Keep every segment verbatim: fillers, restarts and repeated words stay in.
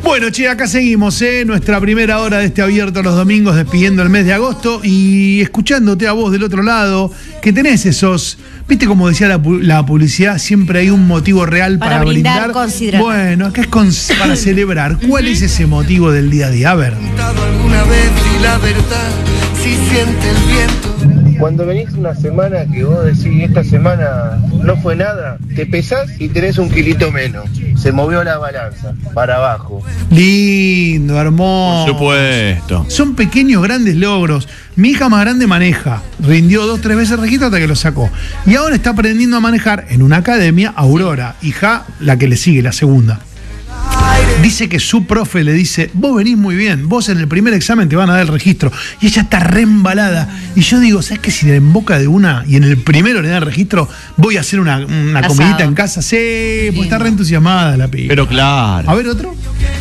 Bueno, che, acá seguimos, ¿eh? Nuestra primera hora de este abierto los domingos, despidiendo el mes de agosto y escuchándote a vos del otro lado, que tenés esos, viste como decía la, la publicidad, siempre hay un motivo real para, para brindar. brindar. Bueno, acá es con, para celebrar. ¿Cuál uh-huh. es ese motivo del día a día? A ver. Alguna vez y la verdad, si siente el viento. Cuando venís una semana que vos decís, esta semana no fue nada, te pesás y tenés un kilito menos. Se movió la balanza, para abajo. Lindo, hermoso. Por supuesto. Son pequeños, grandes logros. Mi hija más grande maneja. Rindió dos, tres veces el registro hasta que lo sacó. Y ahora está aprendiendo a manejar en una academia, Aurora. Hija, la que le sigue, la segunda. Dice que su profe le dice, vos venís muy bien, vos en el primer examen te van a dar el registro. Y ella está re embalada. Y yo digo, ¿sabes qué? Si le emboca de una y en el primero le dan el registro, voy a hacer una, una comidita en casa. Sí, pues está re entusiasmada la piba. Pero claro. A ver, otro.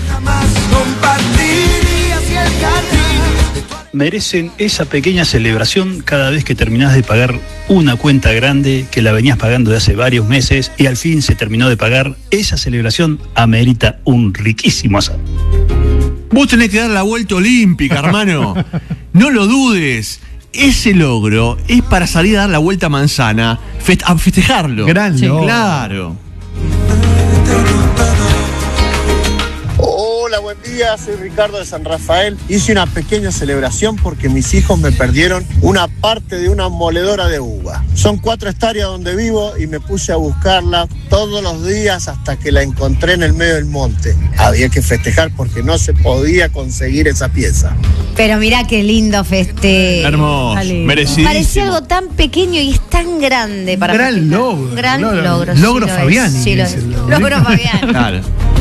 Merecen esa pequeña celebración cada vez que terminás de pagar una cuenta grande que la venías pagando de hace varios meses y al fin se terminó de pagar. Esa celebración amerita un riquísimo asado. Vos tenés que dar la vuelta olímpica, hermano. No lo dudes. Ese logro es para salir a dar la vuelta a manzana, fest- a festejarlo. Gran sí, logro. Claro. Hola, buen día, soy Ricardo de San Rafael. Hice una pequeña celebración porque mis hijos me perdieron una parte de una moledora de uva. Son cuatro hectáreas donde vivo y me puse a buscarla todos los días hasta que la encontré en el medio del monte. Había que festejar porque no se podía conseguir esa pieza. Pero mirá qué lindo festejo. Hermoso, merecidísimo. Parecía algo tan pequeño y es tan grande para Gran festejar. logro. Gran logro. logro. Logro sí Fabiani. Sí, lo es. Logro Fabiani. Claro.